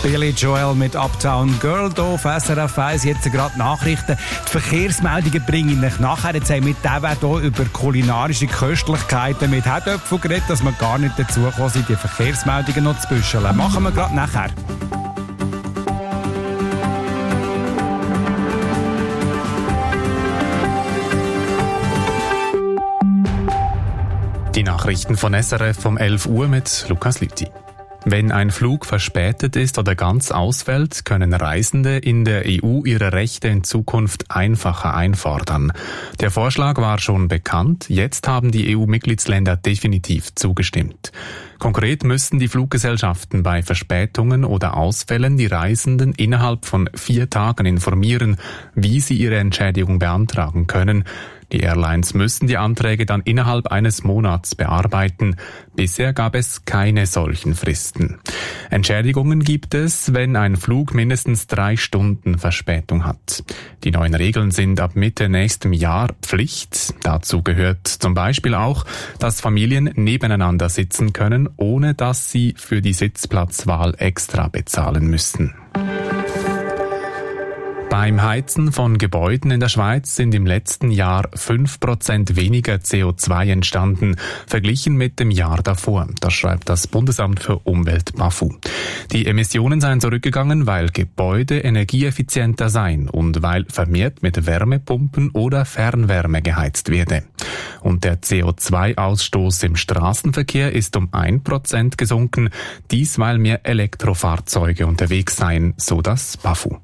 Billy Joel mit Uptown Girl hier auf SRF 1. Jetzt gerade Nachrichten. Die Verkehrsmeldungen bringen ich nachher. Jetzt haben wir hier über kulinarische Köstlichkeiten mit Herdöpfeln geredet, dass wir gar nicht dazu gekommen sind, die Verkehrsmeldungen noch zu büscheln. Machen wir gerade nachher. Die Nachrichten von SRF um 11 Uhr mit Lukas Lüthi. Wenn ein Flug verspätet ist oder ganz ausfällt, können Reisende in der EU ihre Rechte in Zukunft einfacher einfordern. Der Vorschlag war schon bekannt, jetzt haben die EU-Mitgliedsländer definitiv zugestimmt. Konkret müssten die Fluggesellschaften bei Verspätungen oder Ausfällen die Reisenden innerhalb von 4 Tagen informieren, wie sie ihre Entschädigung beantragen können. Die Airlines müssen die Anträge dann innerhalb eines Monats bearbeiten. Bisher gab es keine solchen Fristen. Entschädigungen gibt es, wenn ein Flug mindestens 3 Stunden Verspätung hat. Die neuen Regeln sind ab Mitte nächstem Jahr Pflicht. Dazu gehört zum Beispiel auch, dass Familien nebeneinander sitzen können, ohne dass sie für die Sitzplatzwahl extra bezahlen müssen. Beim Heizen von Gebäuden in der Schweiz sind im letzten Jahr 5% weniger CO2 entstanden, verglichen mit dem Jahr davor. Das schreibt das Bundesamt für Umwelt BAFU. Die Emissionen seien zurückgegangen, weil Gebäude energieeffizienter seien und weil vermehrt mit Wärmepumpen oder Fernwärme geheizt werde. Und der CO2-Ausstoß im Straßenverkehr ist um 1% gesunken, dies weil mehr Elektrofahrzeuge unterwegs seien, so das BAFU.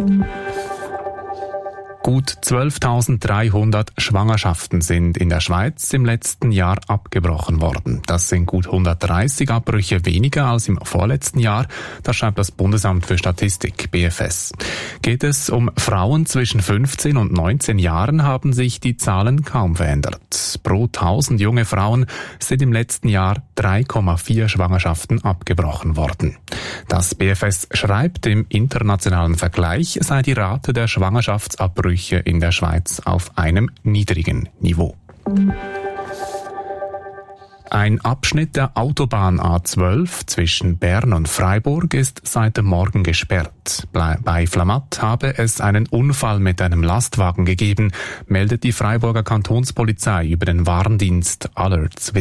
Gut 12.300 Schwangerschaften sind in der Schweiz im letzten Jahr abgebrochen worden. Das sind gut 130 Abbrüche weniger als im vorletzten Jahr, das schreibt das Bundesamt für Statistik, BFS. Geht es um Frauen zwischen 15 und 19 Jahren, haben sich die Zahlen kaum verändert. Pro 1000 junge Frauen sind im letzten Jahr 3,4 Schwangerschaften abgebrochen worden. Das BFS schreibt, im internationalen Vergleich sei die Rate der Schwangerschaftsabbrüche in der Schweiz auf einem niedrigen Niveau. Ein Abschnitt der Autobahn A12 zwischen Bern und Freiburg ist seit dem Morgen gesperrt. Bei Flamatt habe es einen Unfall mit einem Lastwagen gegeben, meldet die Freiburger Kantonspolizei über den Warndienst Alerts